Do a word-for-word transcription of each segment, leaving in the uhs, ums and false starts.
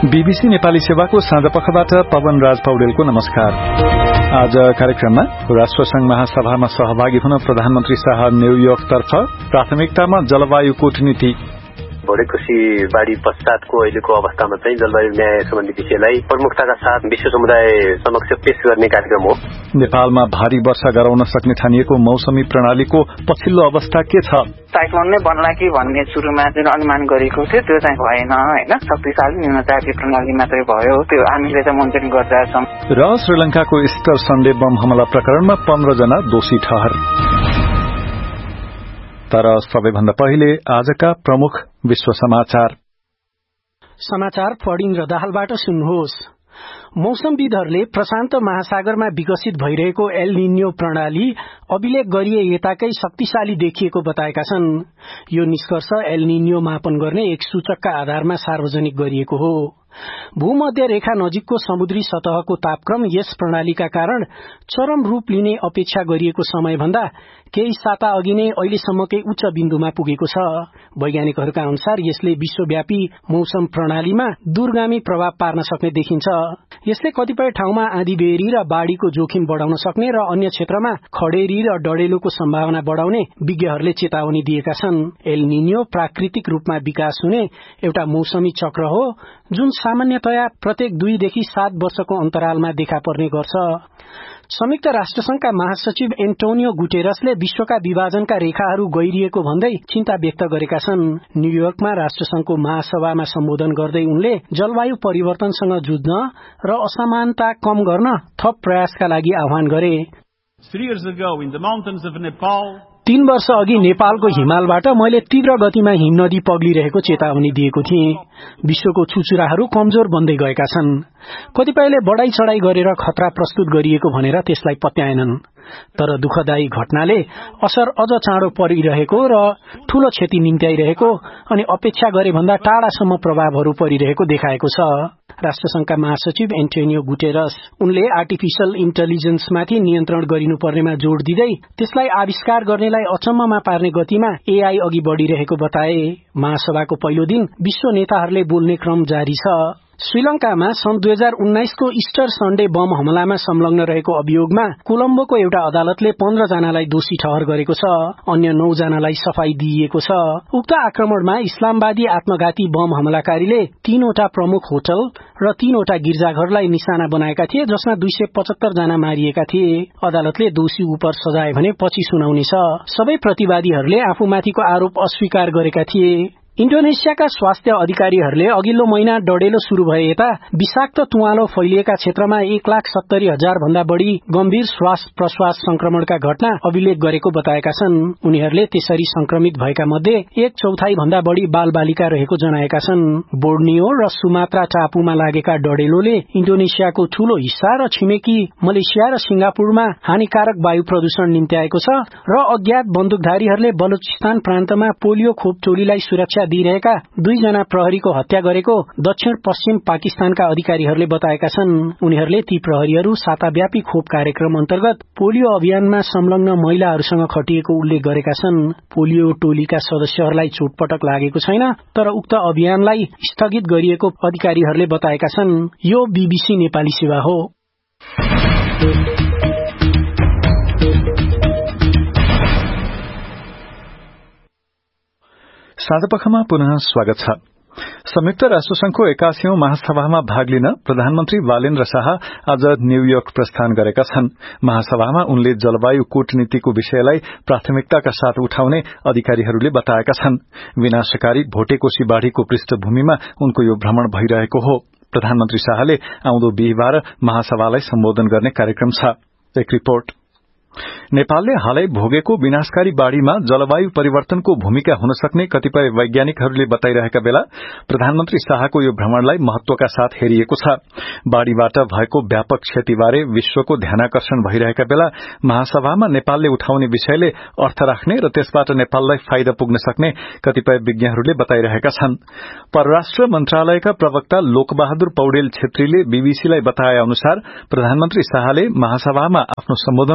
BBC Nepali सेवाको साँझपखबाट पवन राज पौडेलको नमस्कार। आज कार्यक्रममा राष्ट्रसंघ महासभामा सहभागी हुन प्रधानमन्त्री शाह न्यूयोर्कतर्फ, प्राथमिकतामा जलवायु कूटनीति, भोडेकोशी बाढ़ी पश्चातको अहिलेको अवस्थामा चाहिँ जलवायु न्याय सम्बन्धी विषयलाई प्रमुखताका साथ विश्व समुदाय समक्ष पेश गर्ने कार्यक्रम हो। नेपालमा भारी वर्षा गराउन सक्ने ठानिएको मौसमी प्रणालीको पछिल्लो अवस्था के छ? साइक्लोन नै बन्ला कि भन्ने सुरुमा जुन अनुमान गरेको थियो त्यो चाहिँ भएन हैन, शक्तिशाली न्यूनचापी प्रणाली मात्रै भयो, त्यो हामीले चाहिँ मोनिटरिङ गर्दै छौं। र श्रीलंकाको इस्टर सन्डे बम हमला प्रकरणमा पन्ध्र जना दोषी ठहर। तर सबैभन्दा पहिले आजका प्रमुख विश्व समाचार। समाचार फडिङ रदाहालबाट सुन्नुहोस्। मौसमविदहरूले प्रशान्त महासागरमा विकसित भइरहेको एल निन्यो प्रणाली अभिलेख गरिए यताकै शक्तिशाली देखिएको बताएका छन्। यो निष्कर्ष एल निन्यो मापन गर्ने एक सूचकका आधारमा सार्वजनिक गरिएको हो। भूमध्य रेखा नजिकको समुद्री सतहको तापक्रम यस प्रणालीका कारण चरम रूप लिने अपेक्षा गरिएको समयभन्दा केही साता अघि नै अहिलेसम्मकै उच्च बिन्दुमा पुगेको छ। वैज्ञानिकहरूका अनुसार यसले विश्वव्यापी मौसम प्रणालीमा दूरगामी प्रभाव पार्न सक्ने देखिन्छ। यसले कतिपय ठाउँमा आँधीबेहरी र बाढ़ीको जोखिम बढ़ाउन सक्ने र अन्य क्षेत्रमा खडेरी र डडेलोको सम्भावना बढ़ाउने विज्ञहरूले चेतावनी दिएका छन्। एल निन्यो प्राकृतिक रूपमा विकास हुने एउटा मौसमी चक्र हो जुन सामान्यतया प्रत्येक दुईदेखि सात वर्षको अन्तरालमा देखा पर्ने गर्छ। संयुक्त राष्ट्रसंघका महासचिव एन्टोनियो गुटेरसले विश्वका विभाजनका रेखाहरू गहिरिएको भन्दै चिन्ता व्यक्त गरेका छन्। न्यूयोर्कमा राष्ट्रसंघको महासभामा सम्बोधन गर्दै उनले जलवायु परिवर्तनसँग जुझ्न र असमानता कम गर्न थप प्रयासका लागि आह्वान गरे। तीन वर्ष अघि नेपालको हिमालबाट मैले तीव्र गतिमा हिमनदी पग्लिरहेको चेतावनी दिएको थिएँ। विश्वको छुचुराहरू कमजोर बन्दै गएका छन्। कतिपयले बढाई चढाई गरेर खतरा प्रस्तुत गरिएको भनेर त्यसलाई पत्याएनन्। तर दुःखदायी घटनाले असर अझ चाँडो परिरहेको र ठूलो क्षति निम्त्याइरहेको अनि अपेक्षा गरे भन्दा टाढासम्म प्रभावहरू परिरहेको देखाएको छ। राष्ट्रसंघका महासचिव एन्टोनियो गुटेरस उनले आर्टिफिशियल इन्टेलिजेन्समाथि नियन्त्रण गरिनुपर्नेमा जोड़ दिँदै त्यसलाई आविष्कार गर्नेलाई अचम्ममा पार्ने गतिमा एआई अघि बढ़िरहेको बताए। महासभाको पहिलो दिन विश्व नेताहरूले बोल्ने क्रम जारी छ। श्रीलंकामा सन् दुई हजार उन्नाइसको इस्टर सन्डे बम हमलामा संलग्न रहेको अभियोगमा कोलम्बोको एउटा अदालतले पन्ध्र जनालाई दोषी ठहर गरेको छ। अन्य नौ जनालाई सफाई दिइएको छ। उक्त आक्रमणमा इस्लामवादी आत्मघाती बम हमलाकारीले तीनवटा प्रमुख होटल र तीनवटा गिर्जाघरलाई निशाना बनाएका थिए, जसमा दुई सय पचहत्तर जना मारिएका थिए। अदालतले दोषी उप सजाय भने पछि सुनाउनेछ। सबै प्रतिवादीहरूले आफूमाथिको आरोप अस्वीकार गरेका थिए। इन्डोनेसियाका स्वास्थ्य अधिकारीहरूले अघिल्लो महिना डडेलो शुरू भए यता विषाक्त तुवालो फैलिएका क्षेत्रमा एक लाख सत्तरी हजार भन्दा बढ़ी गम्भीर श्वास प्रश्वास संक्रमणका घटना अभिलेख गरेको बताएका छन्। उनीहरूले त्यसरी संक्रमित भएका मध्ये एक चौथाई भन्दा बढ़ी बाल बालिका रहेको जनाएका छन्। बोर्नियो र सुमात्रा टापुमा लागेका डडेलोले इन्डोनेसियाको ठूलो हिस्सा र छिमेकी मलेसिया र सिंगापुरमा हानिकारक वायु प्रदूषण निम्त्याएको छ र अज्ञात बन्दुकधारीहरूले बलुचिस्तान प्रान्तमा पोलियो खोप टोलीलाई सुरक्षा दिइरहेका दुईजना प्रहरीको हत्या गरेको दक्षिण पश्चिम पाकिस्तानका अधिकारीहरूले बताएका छन्। उनीहरूले ती प्रहरीहरू साताव्यापी खोप कार्यक्रम अन्तर्गत पोलियो अभियानमा संलग्न महिलाहरूसँग खटिएको उल्लेख गरेका छन्। पोलियो टोलीका सदस्यहरूलाई चोटपटक लागेको छैन, तर उक्त अभियानलाई स्थगित गरिएको अधिकारीहरूले बताएका छन्। यो बीबीसी नेपाली सेवा हो। साँझपखमा पुनः स्वागत छ। संयुक्त राष्ट्रसंघको एकासीौं महासभामा भाग लिन प्रधानमन्त्री बालेन्द्र शाह आज न्यूयोर्क प्रस्थान गरेका छन्। महासभामा उनले जलवायु कूटनीतिको विषयलाई प्राथमिकताका साथ उठाउने अधिकारीहरूले बताएका छन्। विनाशकारी भोटेकोशी बाढ़ीको पृष्ठभूमिमा उनको यो भ्रमण भइरहेको हो। प्रधानमन्त्री शाहले आउँदो बिहीबार महासभालाई सम्बोधन गर्ने कार्यक्रम छ। एक रिपोर्ट। नेपालले हालै भोगेको विनाशकारी बाढ़ीमा जलवायु परिवर्तनको भूमिका हुन सक्ने कतिपय वैज्ञानिकहरूले बताइरहेका बेला प्रधानमन्त्री शाहको यो भ्रमणलाई महत्वका साथ हेरिएको छ। बाढ़ीबाट भएको व्यापक क्षतिबारे विश्वको ध्यानाकर्षण भइरहेका बेला महासभामा नेपालले उठाउने विषयले अर्थ राख्ने र त्यसबाट नेपाललाई फाइदा पुग्न सक्ने कतिपय विज्ञहरूले बताइरहेका छन्। परराष्ट्र मन्त्रालयका प्रवक्ता लोकबहादुर पौडेल छेत्रीले बीबीसीलाई बताए अनुसार प्रधानमन्त्री शाहले महासभामा आफ्नो सम्बोधनको क्रममा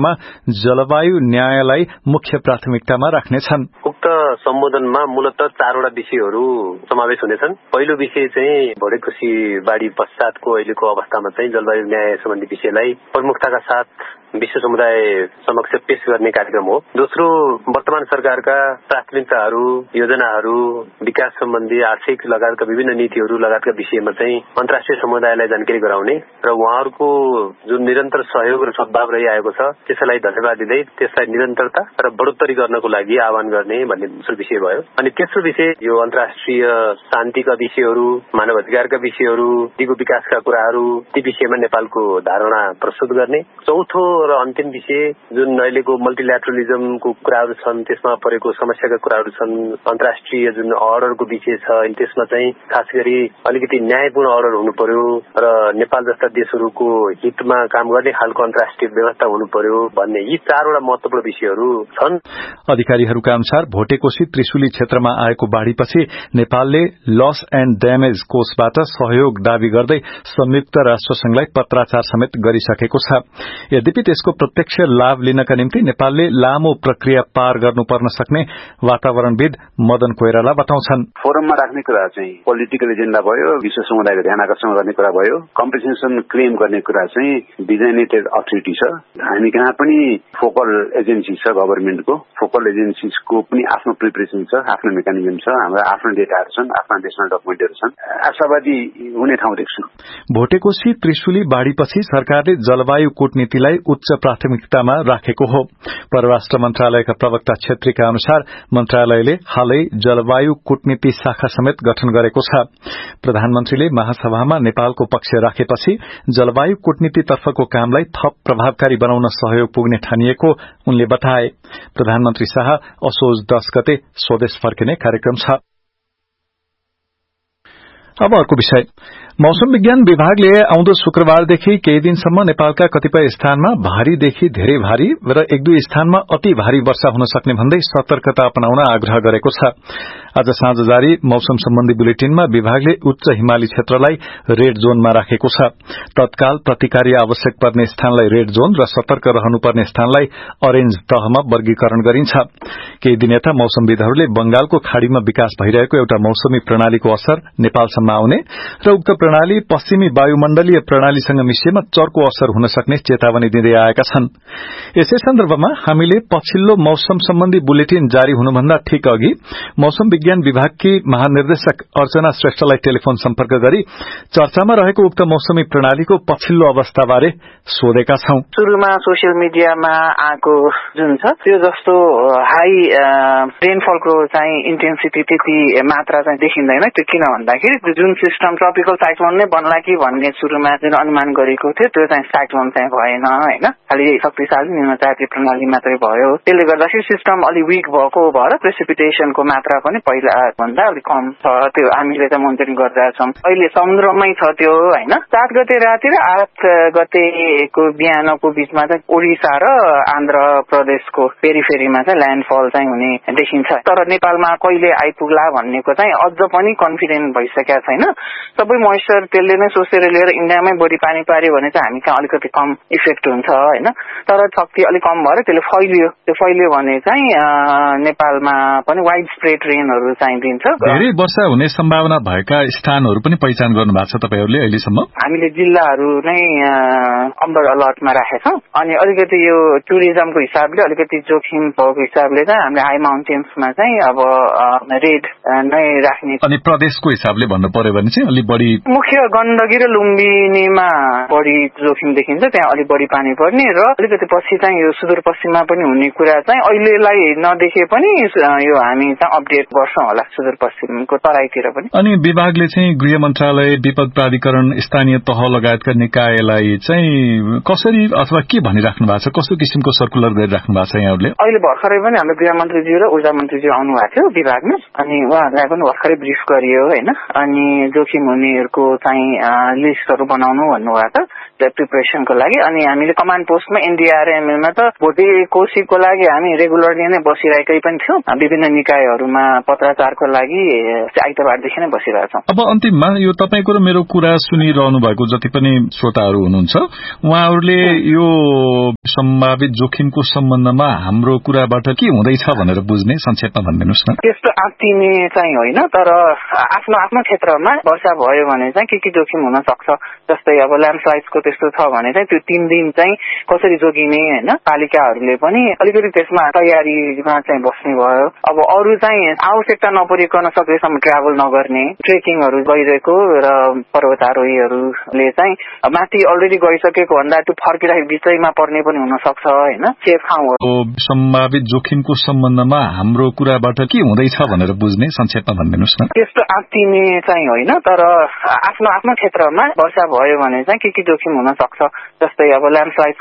कार्यक्रममा जलवायु न्यायलाई मुख्य प्राथमिकतामा राख्नेछन्। उक्त सम्बोधनमा मूलतः चारवटा विषयहरू समावेश हुनेछन्। पहिलो विषय चाहिँ भोटेकोशी बाढी पश्चातको अहिलेको अवस्थामा चाहिँ जलवायु न्याय सम्बन्धी विषयलाई प्रमुखताका साथ विश्व समुदाय समक्ष पेश गर्ने कार्यक्रम हो। दोस्रो, वर्तमान सरकारका प्राथमिकताहरू, योजनाहरू, विकास सम्बन्धी आर्थिक लगायतका विभिन्न नीतिहरू लगायतका विषयमा चाहिँ अन्तर्राष्ट्रिय समुदायलाई जानकारी गराउने र उहाँहरूको जुन निरन्तर सहयोग र सद्भाव रहिआएको छ त्यसलाई धन्यवाद दिँदै त्यसलाई निरन्तरता र बढोत्तरी गर्नको लागि आह्वान गर्ने भन्ने दोस्रो विषय भयो। अनि तेस्रो विषय यो अन्तर्राष्ट्रिय शान्तिका विषयहरू, मानव अधिकारका विषयहरू, दिगो विकासका कुराहरू, ती विषयमा नेपालको धारणा प्रस्तुत गर्ने। चौथो र अन्तिम विषय जुन अहिलेको मल्टिल्याटरलिजमको कुराहरू छन् त्यसमा परेको समस्याका कुराहरू छन्, अन्तर्राष्ट्रिय जुन अर्डरको विषय छ त्यसमा चाहिँ खास गरी अलिकति न्यायपूर्ण अर्डर हुनु पर्यो र नेपाल जस्ता देशहरूको हितमा काम गर्ने खालको अन्तर्राष्ट्रिय व्यवस्था हुनु पर्यो भन्ने यी चारवटा महत्वपूर्ण विषयहरू छन्। अधिकारीहरूका अनुसार भोटेकोशी त्रिशुली क्षेत्रमा आएको बाढ़ीपछि नेपालले लस एण्ड ड्यामेज कोषबाट सहयोग दावी गर्दै संयुक्त राष्ट्र संघलाई पत्राचार समेत गरिसकेको छ। यद्यपि त्यसको प्रत्यक्ष लाभ लिनका निम्ति नेपालले लामो प्रक्रिया पार गर्नुपर्न सक्ने वातावरणविद मदन कोइराला बताउँछन्। फोरममा राख्ने कुरा चाहिँ पोलिटिकल एजेन्डा भयो, विश्व समुदायको ध्यान आकर्षण गर्ने कुरा भयो, कम्पेन्सेसन क्लेम गर्ने कुरा चाहिँ डिजाइनेटेड अथोरिटी छ। हामी कहाँ पनि फोकल एजेन्सी छ, गभर्मेन्टको फोकल एजेन्सीको पनि आफ्नो प्रिपरेसन छ, आफ्नो मेकानिजम छ, हाम्रा आफ्ना डेटाहरू छन्, आफ्ना नेशनल डकुमेन्टहरू छन्। आशावादी हुने ठाउँ देख्छु। भोटेकोशी त्रिशुली बाढ़ीपछि सरकारले जलवायु कूटनीतिलाई उच्च प्राथमिकतामा राखेको हो। परराष्ट्र मन्त्रालयका प्रवक्ता छेत्रीका अनुसार मन्त्रालयले हालै जलवायु कूटनीति शाखा समेत गठन गरेको छ। प्रधानमन्त्रीले महासभामा नेपालको पक्ष राखेपछि जलवायु कूटनीतितर्फको कामलाई थप प्रभावकारी बनाउन सहयोग पुग्ने ठानिएको उनले बताए। प्रधानमन्त्री शाह असोज दस गते स्वदेश फर्किने कार्यक्रम छ। अब अर्को विषय, मौसम विज्ञान विभागले आउँदो शुक्रबारदेखि केही दिनसम्म नेपालका कतिपय स्थानमा भारीदेखि धेरै भारी र एक दुई स्थानमा अति भारी वर्षा हुन सक्ने भन्दै सतर्कता अपनाउन आग्रह गरेको छ। आज साँझ जारी मौसम सम्बन्धी बुलेटिनमा विभागले उच्च हिमाली क्षेत्रलाई रेड जोनमा राखेको छ। तत्काल प्रतिकारी आवश्यक पर्ने स्थानलाई रेड जोन र सतर्क रहनुपर्ने स्थानलाई अरेन्ज तहमा वर्गीकरण गरिन्छ। केही दिन यता मौसमविदहरूले बंगालको खाड़ीमा विकास भइरहेको एउटा मौसमी प्रणालीको असर नेपालसम्म आउने र उक्त प्रणाली पश्चिमी वायुमण्डलीय प्रणालीसँग मिसिएमा चर्को असर हुन सक्ने चेतावनी दिँदै आएका छन्। यसै सन्दर्भमा हामीले पछिल्लो मौसम सम्बन्धी बुलेटिन जारी हुनुभन्दा ठिक अघि मौसम विज्ञान विभागकी महानिर्देशक अर्चना श्रेष्ठलाई टेलिफोन सम्पर्क गरी चर्चामा रहेको उक्त मौसमी प्रणालीको पछिल्लो अवस्थाबारे सोधेका छौं। सुरुमा सोसियल मिडियामा आएको जुन छ त्यो जस्तो हाई रेनफलको चाहिँ इन्टेन्सिटी त्यति मात्रा चाहिँ देखिँदैन। त्यो किन भन्दाखेरि जुन सिस्टम ट्रपिकल साइक्लोन नै बन्ला कि भन्ने सुरुमा जुन अनुमान गरेको थियो त्यो चाहिँ साइक्लोन चाहिँ भएन हैन, खालि शक्तिशाली निम्नचापीय प्रणाली मात्रै भयो। त्यसले गर्दाखेरि सिस्टम अलि वीक भएको भएर प्रेसिपिटेसनको मात्रा पनि पहिला भन्दा अलिक कम छ। त्यो हामीले चाहिँ मोनिटरिङ गरिरहेछौँ। अहिले समुद्रमै छ त्यो हैन। सात गते राति र आठ गतेको बिहानको बीचमा चाहिँ ओडिसा र आन्ध्र प्रदेशको पेरिफेरीमा चाहिँ ल्यान्डफल चाहिँ हुने देखिन्छ। तर नेपालमा कहिले आइपुग्ला भन्नेको चाहिँ अझ पनि कन्फिडेन्ट भइसकेको छैन। सबै मोइस्चर त्यसले नै सोचेर लिएर इन्डियामै बढी पानी पार्यो भने चाहिँ हामी कहाँ अलिकति कम इफेक्ट हुन्छ हैन। तर शक्ति अलिक कम भएर त्यसले फैलियो। त्यो फैलियो भने चाहिँ नेपालमा पनि वाइड स्प्रेड रेनहरू चाहिँ दिन्छ। धेरै वर्षा हुने सम्भावना भएका स्थानहरू पनि पहिचान गर्नु भएको छ तपाईहरुले अहिलेसम्म? हामीले जिल्लाहरू नै अम्बर अलर्टमा राखेका छौं। अनि अलिकति यो टुरिज्मको हिसाबले अलिकति जोखिम भएको हिसाबले चाहिँ हामीले हाई माउन्टेन्समा चाहिँ अब रेड नै राख्ने। अनि प्रदेशको हिसाबले भन्नु पर्यो भने चाहिँ अलि बढी मुख्य गण्डकी र लुम्बिनीमा बढी जोखिम देखिन्छ। त्यहाँ अलि बढी पानी पर्ने र अलिकति पछि चाहिँ यो सुदूरपश्चिममा पनि हुने कुरा चाहिँ अहिलेलाई नदेखे पनि यो हामी चाहिँ अपडेट गर्छौं होला सुदूरपश्चिमको तराईतिर पनि। अनि विभागले चाहिँ गृह मन्त्रालय, विपद प्राधिकरण, स्थानीय तह लगायतका निकायलाई चाहिँ कसरी अथवा के भनिराख्नु भएको छ, कस्तो किसिमको सर्कुलर गरिराख्नु भएको छ यहाँहरूले? अहिले भर्खरै पनि हाम्रो गृह मन्त्रीज्यू र ऊर्जा मन्त्रीज्यू आउनु भएको थियो विभागमा। अनि उहाँहरूलाई पनि भर्खरै ब्रिफ गरियो हैन। अनि हुने जोखिम हुनेहरूको चाहिँ लिस्टहरू बनाउनु भन्नुभएको छ प्रिपरेसनको लागि। अनि हामीले कमान्ड पोस्टमा एनडीआरएमएलमा त भोटे कोशीको लागि हामी रेगुलरली नै बसिरहेकै पनि थियौँ। विभिन्न निकायहरूमा पत्राचारको लागि आइतबारदेखि नै बसिरहेको छौँ। अब अन्तिममा यो तपाईँको र मेरो कुरा सुनिरहनु भएको जति पनि श्रोताहरू हुनुहुन्छ उहाँहरूले यो सम्भावित जोखिमको सम्बन्धमा हाम्रो कुराबाट के हुँदैछ भनेर बुझ्ने संक्षेपमा भनिदिनुहोस् न। त्यस्तो आत्तिने चाहिँ होइन, तर आफ्नो आफ्नो क्षेत्रमा वर्षा भयो भने चाहिँ के के जोखिम हुन सक्छ। जस्तै अब ल्यान्डस्लाइड्सको त्यस्तो छ भने चाहिँ त्यो तीन दिन चाहिँ कसरी जोगिने होइन, पालिकाहरूले पनि अलिकति त्यसमा तयारीमा चाहिँ बस्ने भयो। अब अरू चाहिँ आवश्यकता नपरिकन सकेसम्म ट्राभल नगर्ने, ट्रेकिङहरू गइरहेको र पर्वतारोहीहरूले चाहिँ माथि अलरेडी गइसकेको भन्दा त्यो फर्किँदाखेरि बिचैमा पर्ने पनि हुन सक्छ होइन। सेफ ठाउँहरू सम्भावित जोखिमको सम्बन्धमा हाम्रो कुराबाट के हुँदैछ भनेर बुझ्ने संक्षेपमा भनिदिनुहोस् न। त्यस्तो आत्तिने चाहिँ होइन, तर आफ्नो आफ्नो क्षेत्रमा वर्षा भयो भने चाहिँ के के जोखिम हुन सक्छ। जस्तै अब ल्यान्डस्लाइड्स